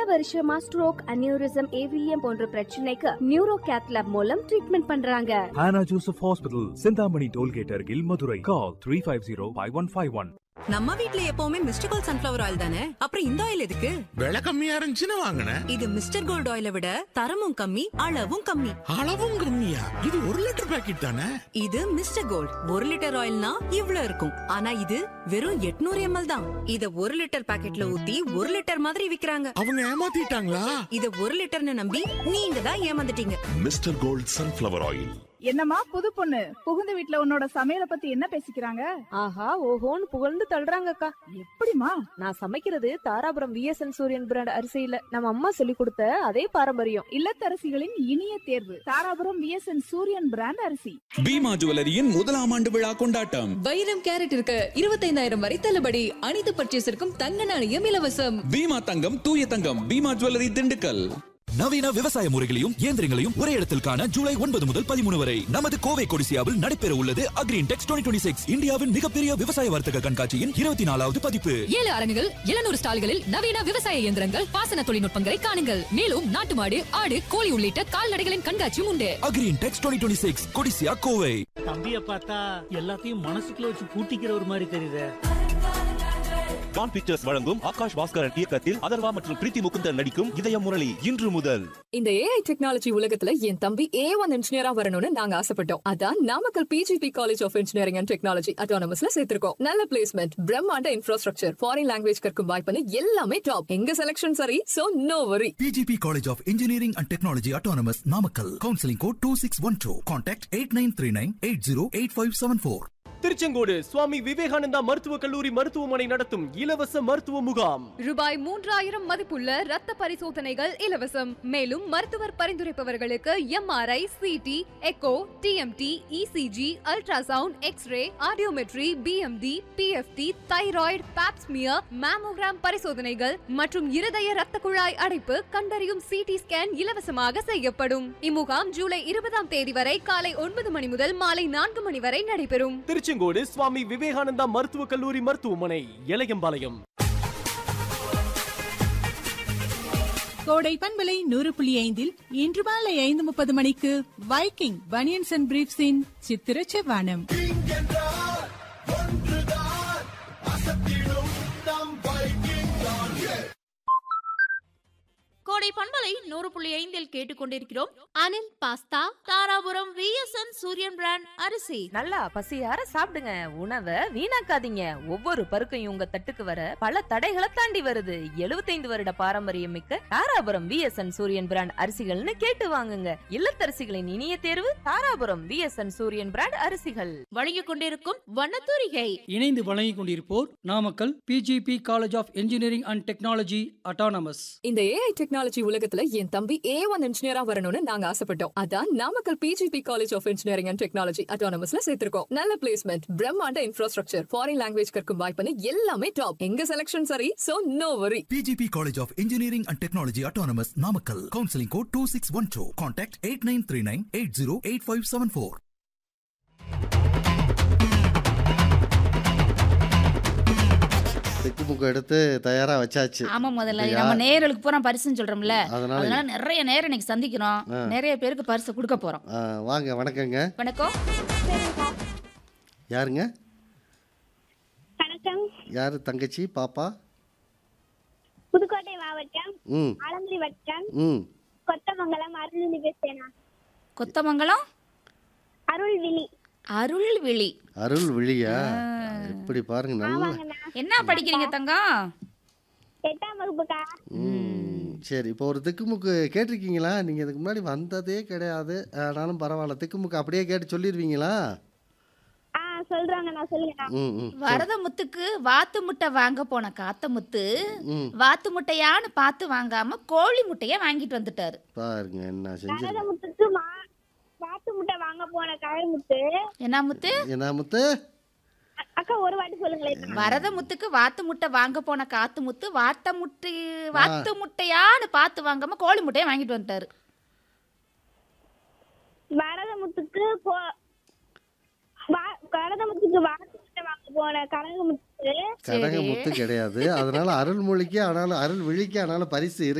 வருஷமா stroke, aneurysm, AVM போன்ற பிரச்சனைக்கு நியூரோ கேத் லேப் மூலம் ட்ரீட்மெண்ட் பண்றாங்க. Hannah Joseph Hospital, Sindhamani Tollgate அருகில், மதுரை. Call 350-5151. நம்ம வீட்ல எப்பவுமே மிஸ்டர் கோல்ட் சன்ஃப்ளவர் ஆயில் தானே, அப்புறம் இந்த ஆயில் எதுக்கு? விலை கம்மியா இருந்துச்சுன்னு வாங்கினேன். இது மிஸ்டர் கோல்ட் ஆயிலை விட தரமும் கம்மி, அளவும் கம்மி. அளவும் கம்மியா? இது 1 லிட்டர் பாக்கெட் தானே. இது மிஸ்டர் கோல்ட் 1 லிட்டர் ஆயில்னா இவ்ளோ இருக்கும். ஆனா இது வெறும் 800 ml தான். இத 1 லிட்டர் பாக்கெட்ல ஊத்தி 1 லிட்டர் மாதிரி விக்கிறாங்க. அவங்க ஏமாத்திட்டாங்களா? இத 1 லிட்டர்னு நம்பி நீங்க தான் ஏமாந்துட்டீங்க. Mister gold sunflower oil. என்னம்மா புது பொண்ணு, புகுந்த வீட்ல உன்னோட சமையலை பத்தி என்ன பேசிக்கிறாங்க? ஆஹா ஓஹோன்னு புகழ்ந்து தள்ளுறாங்கக்கா. எப்படிமா? நான் சமைக்கிறது தாராபுரம் விஎஸ்என் சூரியன் பிராண்ட் அரிசியில நம்ம அம்மா சொல்லி கொடுத்த அதே பாரம்பரியம். இல்லத்தரசிகளின் இனிய தேர்வு தாராபுரம் விஎஸ்என் சூரியன் பிராண்ட் அரிசி. பீமா ஜுவல்லரியின் 1ஆம் ஆண்டு விழா கொண்டாட்டம். வைரம் கேரட் இருக்க 25,000 வரை தள்ளுபடி. அனைத்து பர்ச்சேஸிற்கும் தங்க நாணயம் இலவசம். பீமா தங்கம், தூய தங்கம். பீமா ஜுவல்லரி, திண்டுக்கல். நவீன விவசாய முறைகளையும் இயந்திரங்களையும் ஒரே இடத்தில் காண ஜூலை 9 முதல் 13 வரை நமது கோவை கொடிசியாவில் நடைபெற உள்ளது அக்ரின்டெக்ஸ் 2026, இந்தியாவின் மிகப்பெரிய விவசாய வர்த்தக கண்காட்சியின் 24வது பதிப்பு. 7 அரங்குகள், 700 ஸ்டால்களில் நவீன விவசாய இயந்திரங்கள், பாசன தொழில்நுட்பங்களை காணுங்கள். மேலும் நாட்டு மாடு, ஆடு, கோழி உள்ளிட்ட கால்நடைகளின் கண்காட்சியும் உண்டு. அக்ரின்டெக்ஸ் 2026, கொடிசியா, கோவை. தம்பிய பார்த்தா எல்லாத்தையும் மனசுக்குள்ள வச்சு பூட்டிக்கிற ஒரு மாதிரி தெரியுது. கான் பிக்சர்ஸ் வழங்கும் ஆகாஷ் பாஸ்கரன் இயக்கத்தில் அதர்வா மற்றும் பிரீத்தி முகுந்தன் நடிக்கும் இதய முரளி இன்று முதல். இந்த ஏஐ டெக்னாலஜி உலகத்துல என் தம்பி A1 இன்ஜினியரா வரணும்னு நாங்க ஆசைப்பட்டோம். அதான் Namakkal PGP college of engineering and technology அட்டானமஸ்ல சேர்த்திருக்கோம். நல்ல பிளேஸ்மெண்ட், பிரம்மாண்ட இன்ஃப்ராஸ்ட்ரக்சர், ஃபாரின் லாங்குவேஜ் கற்கும் வாய்ப்புன்னு எல்லாமே டாப். எங்க செலக்ஷன் சரி, சோ நோ வரி. PGP College of Engineering and Technology Autonomous, Namakkal. Counseling code 2612. Contact 8939808574. Tiruchengode Swami Vivekananda மருத்துவக் கல்லூரி மருத்துவமனை நடத்தும் இலவச மருத்துவ முகாம். ரூபாய் 3000 மதிப்புள்ள ரத்த பரிசோதனைகள் இலவசம். மேலும் மருத்துவர் பரிந்துரைப்பவர்களுக்கு MRI, CT, echo, TMT, ECG, ultrasound, x ray, audiometry, BMD, PFT, thyroid, Pap smear, mammogram பரிசோதனைகள் மற்றும் இருதய ரத்த குழாய் அடைப்பு கண்டறியும் CT ஸ்கேன் இலவசமாக செய்யப்படும். இம்முகாம் ஜூலை 20ஆம் தேதி வரை காலை 9 மணி முதல் மாலை 4 மணி வரை நடைபெறும். திருச்செங்கோடு சுவாமி விவேகானந்தா மருத்துவக் கல்லூரி மருத்துவமனை, எலயம்பாளையம். கோடை பண்பலை 100.5 இன்று மாலை 5:30 மணிக்கு வைக்கிங் பனியன்ஸ் அண்ட் பிரீஃப்ஸின் சித்திர செவ்வானம். கோடை பண்பலை 100.5 கேட்டுக்கொண்டிருக்கிறோம். அனில் பாஸ்தா, தாராபுரம் விஎஸ்என் சூரியன் பிராண்ட் அரிசி. நல்லா பசியார சாப்பிடுங்க, உணவை வீணாக்காதீங்க. ஒவ்வொரு பருக்கையும் உங்க தட்டுக்கு வர பல தடைகளை தாண்டி வருது. 75 வருட பாரம்பரியம் மிக்க தாராபுரம் விஎஸ்என் சூரியன் பிராண்ட் அரிசிகள்னு கேட்டு வாங்குங்க. இல்லத்தரசிகளின் இனிய தேர்வு தாராபுரம் விஎஸ்என் சூரியன் பிராண்ட் அரிசிகள். வழங்கிக் கொண்டிருக்கும் வண்ணத்தூரிகை. இணைந்து வழங்கிக் கொண்டிருப்போர் Namakkal PGP college of engineering and technology autonomous. இந்த ஏஐ டெக்னாலஜி உலகத்துல என் தம்பி A1 இன்ஜினியரா வரணும்னு நாங்க ஆசைப்பட்டோம். அதான் Namakkal PGP college of engineering and technology அட்டானமஸ்ல சேர்த்திருக்கோம். நல்ல பிளேஸ்மெண்ட், பிரம்மாண்ட இன்ஃப்ராஸ்ட்ரக்சர், ஃபாரின் லாங்குவேஜ் கற்கும் வாய்ப்புன்னு எல்லாமே டாப். எங்க செலக்ஷன் சரி, சோ நோ வரி. PGP College of Engineering and Technology Autonomous, Namakkal. Counseling code 2612. Contact 8939808574. திக்குமுக்கு எடுத்து தயாரா வச்சாச்சு. ஆமா, முதல்ல நம்ம நேயர்களுக்கு பூரா பரிசுன்னு சொல்றோம்ல, அதனால நிறைய நேரம் இன்னைக்கு சந்திக்கிறோம். நிறைய பேருக்கு பரிசு கொடுக்க போறோம். வாங்க. வணக்கங்க. வணக்கம். யாருங்க? வணக்கம். யாரு தங்கச்சி? பாப்பா? புதுக்கோட்டை மாவட்டம் ஆலங்குடி வட்டம் கொத்தமங்கலம் அருள்விழி பேசுறேன். கொத்தமங்கலம் அருள்விழி. அருள்விழி. அருள்விழியா? இப்படி பாருங்க. நல்லா என்ன படிக்கிறீங்க தங்கம்? 8ஆம் வகுப்புக்கா. சரி, இப்போ ஒரு திக்குமுக்கு கேட்டிருக்கீங்களா? நீங்க இதுக்கு முன்னாடி வந்ததே கிடையாது, ஆனாலும் பரவாயில்ல, திக்குமுக்கு அப்படியே கேட்டு சொல்லிடுவீங்களா? சொல்றாங்க, நான் சொல்லுங்க. வரத முத்துக்கு வாத்து முட்டை வாங்க போன காத்த முத்து வாத்து முட்டையான்னு பார்த்து வாங்காம கோழி முட்டைய வாங்கிட்டு வந்துட்டாரு. பாருங்க என்ன செஞ்சு. வரத முத்துக்கு வாத்து முட்டை வாங்க போன காய் முத்து. என்ன முத்து? என்ன முத்து? அக்கா ஒரு வாட்டி சொல்லுங்களேன். வரத முத்துக்கு வாத்து முட்டை வாங்க போன காத்து முத்து வாத்து முட்டையான்னு பார்த்து வாங்காம கோழி முட்டைய வாங்கிட்டு வந்துட்டாரு. வரத முத்துக்கு வாத்து முட்டை வாங்க போன கடகமுத்து கிடையாது. அதனால அருள்மொழிக்கு ஆனாலும் அருள்விழிக்கு ஆனாலும் பரிசு இருக்கு.